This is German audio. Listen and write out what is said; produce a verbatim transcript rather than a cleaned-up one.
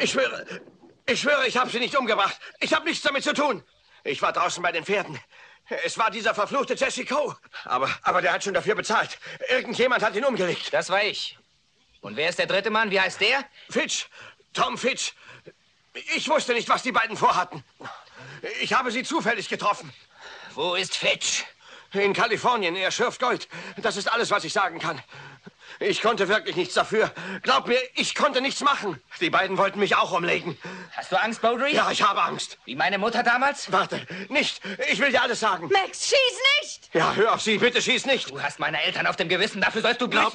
Ich schwöre, ich schwöre, ich habe sie nicht umgebracht. Ich habe nichts damit zu tun. Ich war draußen bei den Pferden. Es war dieser verfluchte Jesse Coe. Aber, aber der hat schon dafür bezahlt. Irgendjemand hat ihn umgelegt. Das war ich. Und wer ist der dritte Mann? Wie heißt der? Fitch. Tom Fitch. Ich wusste nicht, was die beiden vorhatten. Ich habe sie zufällig getroffen. Wo ist Fitch? In Kalifornien. Er schürft Gold. Das ist alles, was ich sagen kann. Ich konnte wirklich nichts dafür. Glaub mir, ich konnte nichts machen. Die beiden wollten mich auch umlegen. Hast du Angst, Baudry? Ja, ich habe Angst. Wie meine Mutter damals? Warte, nicht. Ich will dir alles sagen. Max, schieß nicht! Ja, hör auf sie. Bitte schieß nicht. Du hast meine Eltern auf dem Gewissen. Dafür sollst du Glaub